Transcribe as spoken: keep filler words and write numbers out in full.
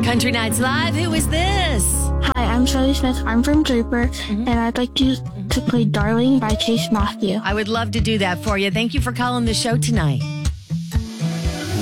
Country Nights Live, who is this? Hi, I'm Shirley Smith. I'm from Draper, mm-hmm. and I'd like to, to play Darling by Chase Matthew. I would love to do that for you. Thank you for calling the show tonight.